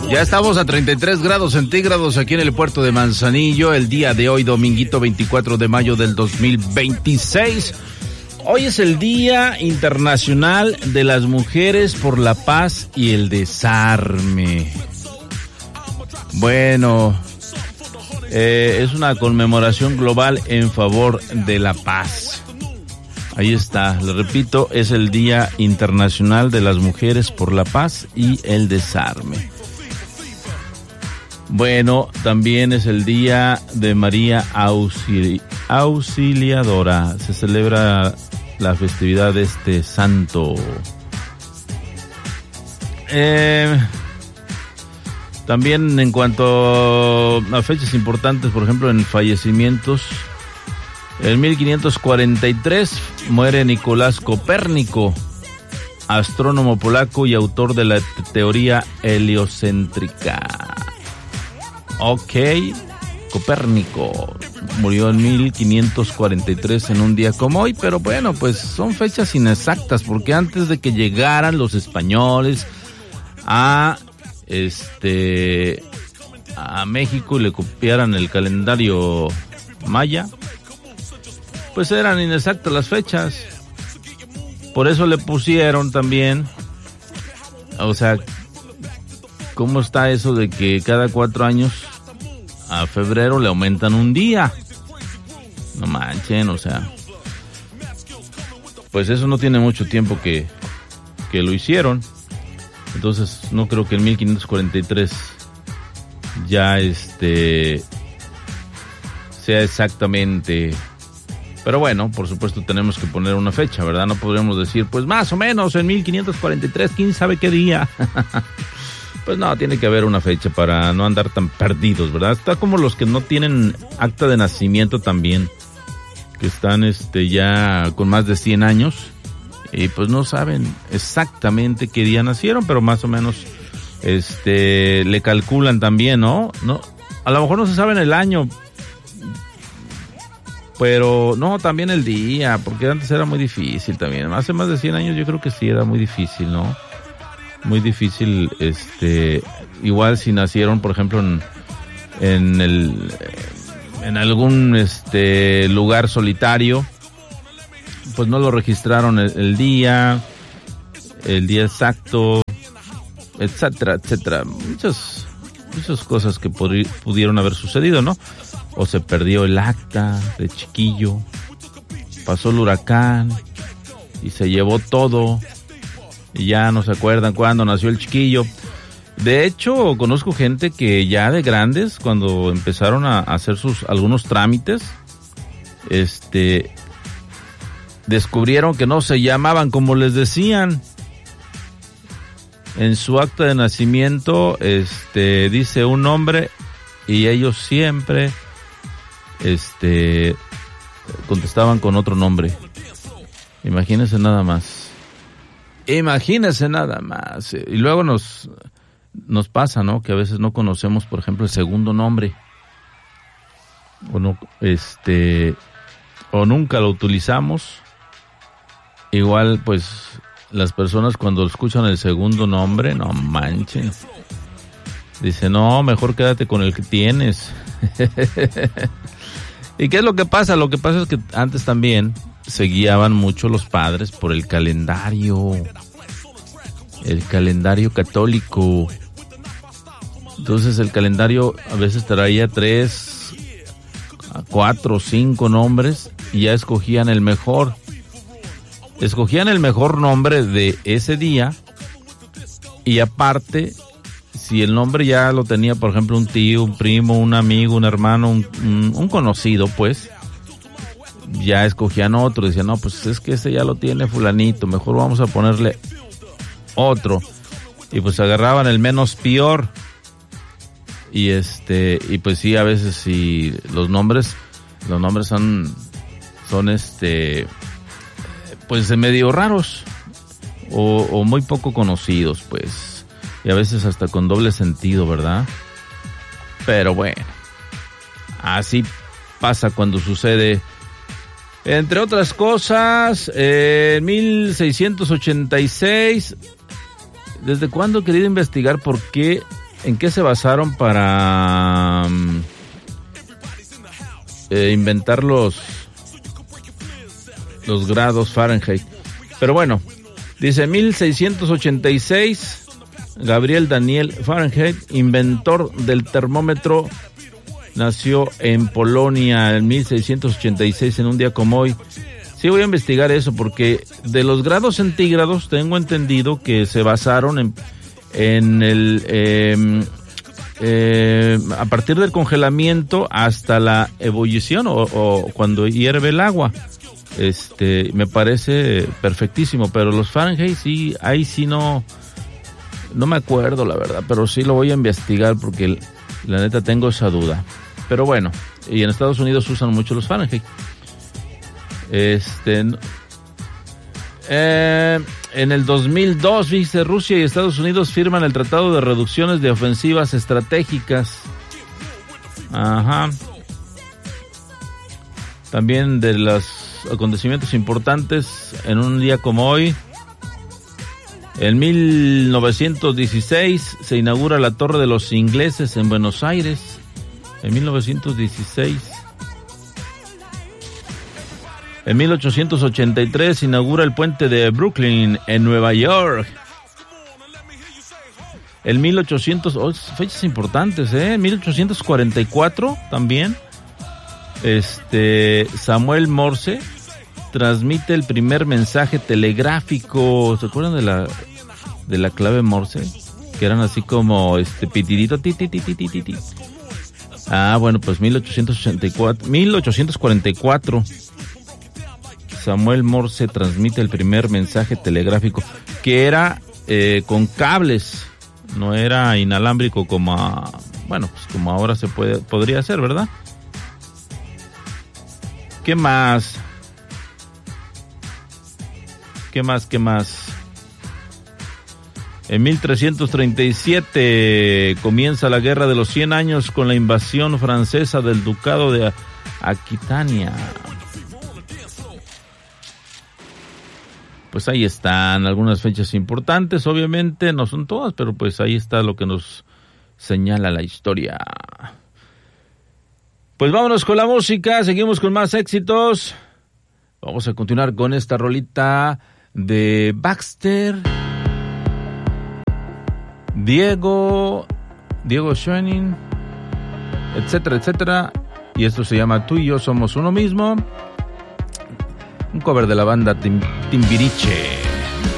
Ya estamos a 33 grados centígrados aquí en el puerto de Manzanillo, el día de hoy, dominguito 24 de mayo del 2026. Hoy es el Día Internacional de las Mujeres por la Paz y el Desarme. Bueno, es una conmemoración global en favor de la paz. Ahí está, le repito, es el Día Internacional de las Mujeres por la Paz y el Desarme. Bueno, también es el Día de María Auxiliadora. Se celebra la festividad de este santo. También en cuanto a fechas importantes, por ejemplo, en fallecimientos, en 1543 muere Nicolás Copérnico, astrónomo polaco y autor de la teoría heliocéntrica. Ok, Copérnico murió en 1543 en un día como hoy, pero bueno, pues son fechas inexactas, porque antes de que llegaran los españoles a México y le copiaran el calendario maya, pues eran inexactas las fechas. Por eso le pusieron también, o sea, ¿cómo está eso de que cada 4 años a febrero le aumentan un día? No manchen, o sea, pues eso no tiene mucho tiempo que lo hicieron. Entonces no creo que en 1543 ya sea exactamente. Pero bueno, por supuesto tenemos que poner una fecha, ¿verdad? No podríamos decir, pues más o menos en 1543, quién sabe qué día. Pues no, tiene que haber una fecha para no andar tan perdidos, ¿verdad? Está como los que no tienen acta de nacimiento también, que están ya con más de 100 años y pues no saben exactamente qué día nacieron, pero más o menos le calculan también, ¿no? No, a lo mejor no se saben el año, pero no, también el día, porque antes era muy difícil también. Hace más de 100 años yo creo que sí era muy difícil, ¿no? Muy difícil, igual si nacieron, por ejemplo, en algún lugar solitario, pues no lo registraron el día exacto, etcétera, etcétera. Muchas cosas que pudieron haber sucedido, ¿no? O se perdió el acta de chiquillo, pasó el huracán y se llevó todo. Y ya no se acuerdan cuándo nació el chiquillo. De hecho, conozco gente que ya de grandes, cuando empezaron a hacer algunos trámites, descubrieron que no se llamaban como les decían. En su acta de nacimiento, dice un nombre y ellos siempre, contestaban con otro nombre. Imagínense nada más. Y luego nos pasa, ¿no? Que a veces no conocemos, por ejemplo, el segundo nombre. O no, o nunca lo utilizamos. Igual, pues, las personas cuando escuchan el segundo nombre, no manchen. Dicen, no, mejor quédate con el que tienes. ¿Y qué es lo que pasa? Lo que pasa es que antes también se guiaban mucho los padres por el calendario católico. Entonces el calendario a veces traía 3, 4, 5 nombres y ya escogían el mejor nombre de ese día. Y aparte, si el nombre ya lo tenía, por ejemplo, un tío, un primo, un amigo, un hermano, un conocido, pues ya escogían otro. Decían, no, pues es que ese ya lo tiene fulanito, mejor vamos a ponerle otro. Y pues agarraban el menos peor. Y pues sí, a veces sí, los nombres son pues medio raros o muy poco conocidos, pues, y a veces hasta con doble sentido, ¿verdad? Pero bueno, así pasa cuando sucede. Entre otras cosas, en 1686, ¿desde cuándo he querido investigar por qué ¿En qué se basaron para inventar los grados Fahrenheit? Pero bueno, dice 1686, Gabriel Daniel Fahrenheit, inventor del termómetro, nació en Polonia en 1686, en un día como hoy. Sí, voy a investigar eso, porque de los grados centígrados tengo entendido que se basaron en el a partir del congelamiento hasta la ebullición o cuando hierve el agua. Me parece perfectísimo, pero los Fahrenheit sí, ahí sí no me acuerdo la verdad, pero sí lo voy a investigar porque la neta tengo esa duda. Pero bueno, y en Estados Unidos usan mucho los Fahrenheit. En el 2002, dice, Rusia y Estados Unidos firman el Tratado de Reducciones de Ofensivas Estratégicas. Ajá. También de los acontecimientos importantes en un día como hoy. En 1916 se inaugura la Torre de los Ingleses en Buenos Aires. En 1916. En 1883 se inaugura el puente de Brooklyn en Nueva York. En 1800, fechas importantes, en 1844 también, Samuel Morse transmite el primer mensaje telegráfico. ¿Se acuerdan de la clave Morse? Que eran así como pitidito, ti, ti, ti, ti, ti, ti. Ah, bueno, pues 1844. Samuel Morse transmite el primer mensaje telegráfico, que era con cables, no era inalámbrico como como ahora podría ser, ¿verdad? ¿Qué más? En 1337 comienza la Guerra de los 100 años con la invasión francesa del Ducado de Aquitania. Pues ahí están algunas fechas importantes, obviamente no son todas, pero pues ahí está lo que nos señala la historia. Pues vámonos con la música, seguimos con más éxitos. Vamos a continuar con esta rolita de Baxter, Diego Schoening, etcétera, etcétera. Y esto se llama Tú y yo somos uno mismo. Un cover de la banda Timbiriche.